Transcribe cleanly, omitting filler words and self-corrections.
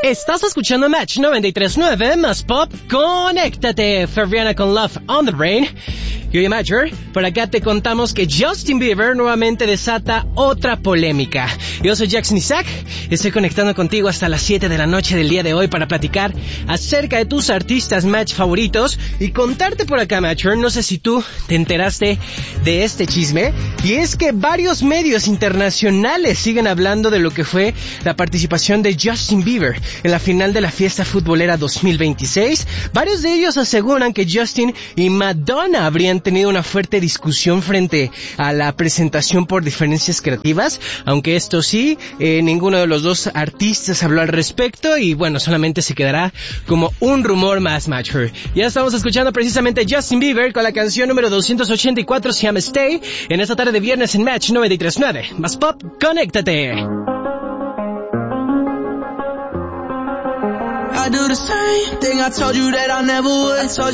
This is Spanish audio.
Estás escuchando Match 93.9 más Pop. Conéctate, Ferriana con Love on the Brain. Y oye, Matcher, por acá te contamos que Justin Bieber nuevamente desata otra polémica. Yo soy Jackson Isaac, estoy conectando contigo hasta las 7 de la noche del día de hoy para platicar acerca de tus artistas Match favoritos y contarte por acá, Matcher, no sé si tú te enteraste de este chisme, y es que varios medios internacionales siguen hablando de lo que fue la participación de Justin Bieber en la final de la fiesta futbolera 2026. Varios de ellos aseguran que Justin y Madonna habrían tenido una fuerte discusión frente a la presentación por diferencias creativas, aunque esto sí, ninguno de los dos artistas habló al respecto y bueno, solamente se quedará como un rumor más, Matcher. Ya estamos escuchando precisamente a Justin Bieber con la canción número 284, se llama Stay, en esta tarde de viernes en Match 93.9. Más Pop, conéctate. I do the same thing I told you that I never would.